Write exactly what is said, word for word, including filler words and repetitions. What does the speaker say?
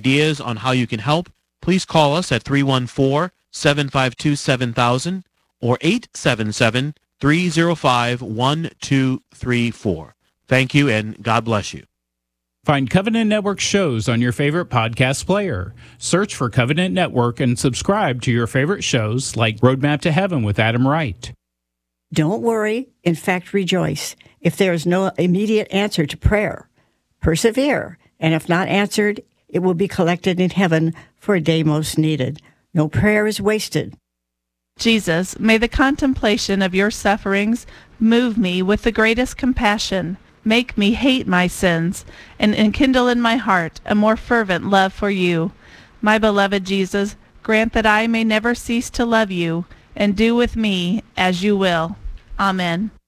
ideas on how you can help, please call us at three one four, seven five two, seven thousand or eight seven seven, three zero five, one two three four. Thank you, and God bless you. Find Covenant Network shows on your favorite podcast player. Search for Covenant Network and subscribe to your favorite shows like Roadmap to Heaven with Adam Wright. Don't worry, in fact rejoice, if there is no immediate answer to prayer. Persevere, and if not answered, it will be collected in heaven for a day most needed. No prayer is wasted. Jesus, may the contemplation of your sufferings move me with the greatest compassion. Make me hate my sins, and enkindle in my heart a more fervent love for you. My beloved Jesus, grant that I may never cease to love you, and do with me as you will. Amen.